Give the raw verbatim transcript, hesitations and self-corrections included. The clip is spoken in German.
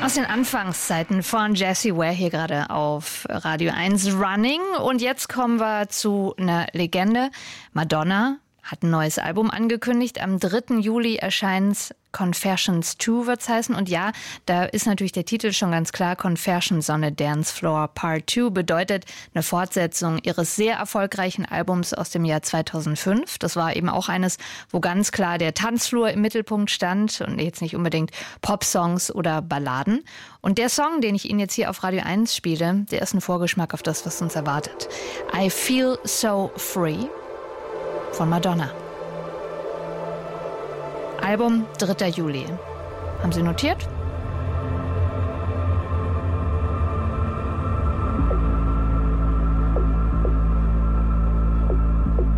Aus den Anfangszeiten von Jessie Ware hier gerade auf Radio eins Running. Und jetzt kommen wir zu einer Legende. Madonna hat ein neues Album angekündigt. Am dritten Juli erscheint Confessions zwei, wird's heißen. Und ja, da ist natürlich der Titel schon ganz klar. Confessions on a Dance Floor Part zwei bedeutet eine Fortsetzung ihres sehr erfolgreichen Albums aus dem Jahr zweitausendfünf. Das war eben auch eines, wo ganz klar der Tanzflur im Mittelpunkt stand und jetzt nicht unbedingt Popsongs oder Balladen. Und der Song, den ich Ihnen jetzt hier auf Radio eins spiele, der ist ein Vorgeschmack auf das, was uns erwartet. I Feel So Free von Madonna. Album dritter Juli. Haben Sie notiert?